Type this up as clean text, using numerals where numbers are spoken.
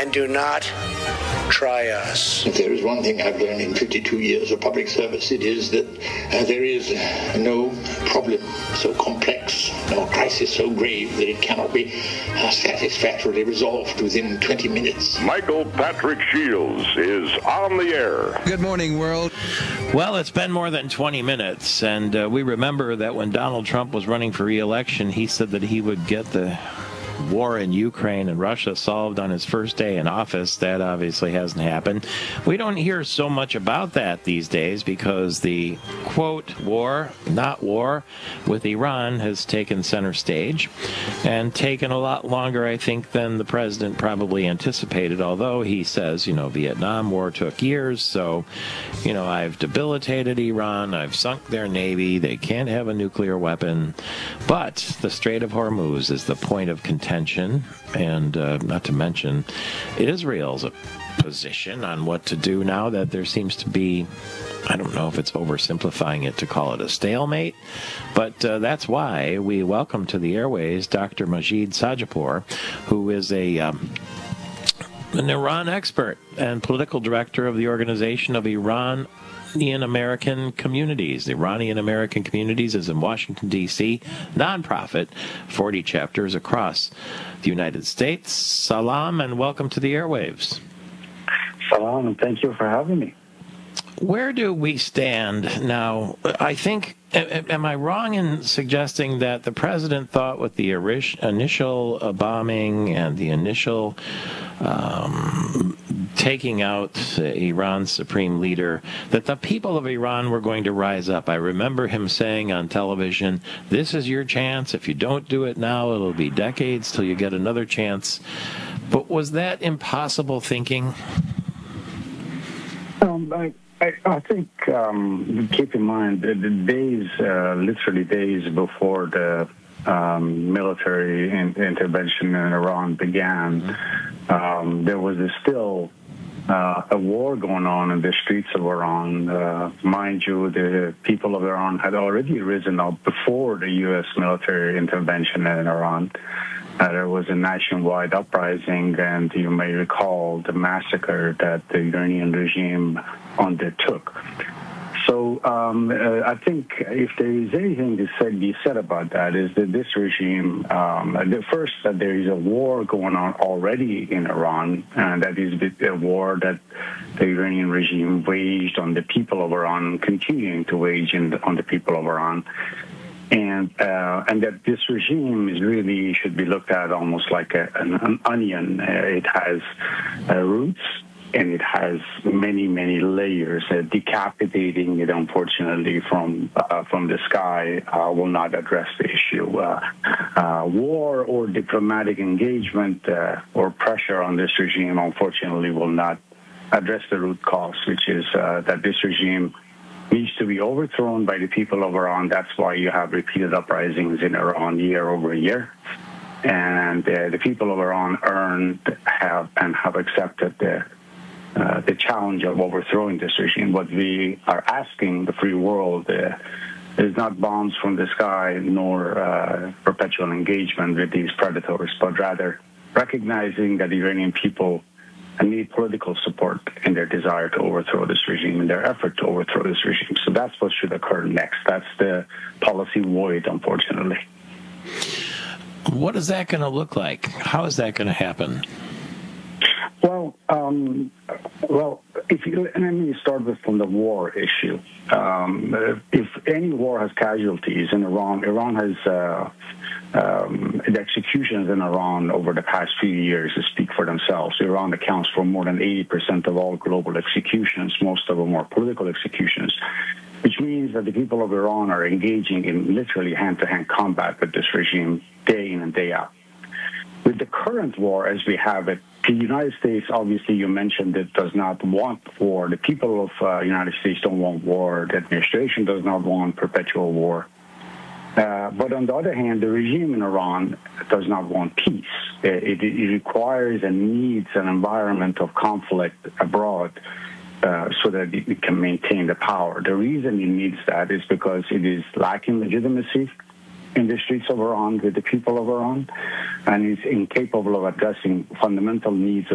and do not try us. If there is one thing I've learned in 52 years of public service, it is that there is no problem so complex, no crisis so grave that it cannot be satisfactorily resolved within 20 minutes. Michael Patrick Shields is on the air. Good morning, world. Well, it's been more than 20 minutes, and we remember that when Donald Trump was running for re-election, he said that he would get the war in Ukraine and Russia solved on his first day in office. That obviously hasn't happened. We don't hear so much about that these days because the, quote, war, not war, with Iran has taken center stage and taken a lot longer, I think, than the president probably anticipated, although he says, Vietnam War took years, so, I've debilitated Iran, I've sunk their navy, they can't have a nuclear weapon, but the Strait of Hormuz is the point of contention. And not to mention Israel's position on what to do now that there seems to be, I don't know if it's oversimplifying it to call it a stalemate, but that's why we welcome to the airways Dr. Majid Sajidpour, who is an Iran expert and political director of the Organization of Iranian American Communities. The Iranian American Communities is in Washington, D.C., nonprofit, 40 chapters across the United States. Salam and welcome to the airwaves. Salam, and thank you for having me. Where do we stand now? I think, am I wrong in suggesting that the president thought with the initial bombing and the initial taking out Iran's supreme leader, that the people of Iran were going to rise up? I remember him saying on television, this is your chance. If you don't do it now, it'll be decades till you get another chance. But was that impossible thinking? I think, keep in mind, the days, literally days before the military intervention in Iran began, there was still a war going on in the streets of Iran. Mind you, the people of Iran had already risen up before the U.S. military intervention in Iran. There was a nationwide uprising, and you may recall the massacre that the Iranian regime undertook. So I think if there is anything to be said about that is that this regime, first, that there is a war going on already in Iran, and that is a war that the Iranian regime waged on the people of Iran, continuing to wage on the people of Iran. And that this regime is really should be looked at almost like an onion. It has roots, and it has many, many layers. Decapitating it, unfortunately, from the sky will not address the issue. War or diplomatic engagement or pressure on this regime, unfortunately, will not address the root cause, which is that this regime needs to be overthrown by the people of Iran. That's why you have repeated uprisings in Iran year over year. And the people of Iran have accepted the challenge of overthrowing this regime. What we are asking the free world is not bombs from the sky, nor perpetual engagement with these predators, but rather recognizing that the Iranian people need political support in their desire to overthrow this regime, in their effort to overthrow this regime. So that's what should occur next. That's the policy void, unfortunately. What is that going to look like? How is that going to happen? Well, let me start from the war issue. If any war has casualties in Iran, Iran has the executions in Iran over the past few years speak for themselves. Iran accounts for more than 80% of all global executions. Most of them are political executions, which means that the people of Iran are engaging in literally hand-to-hand combat with this regime day in and day out. With the current war as we have it, the United States, obviously you mentioned it, does not want war. The people of the United States don't want war. The administration does not want perpetual war. But on the other hand, the regime in Iran does not want peace. It requires and needs an environment of conflict abroad so that it can maintain the power. The reason it needs that is because it is lacking legitimacy in the streets of Iran with the people of Iran, and is incapable of addressing fundamental needs